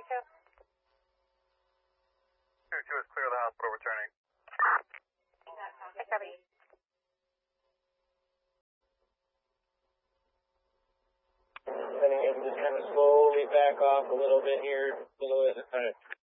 2 is clear of the hospital, returning. Just kind of slowly back off a little bit here, below it.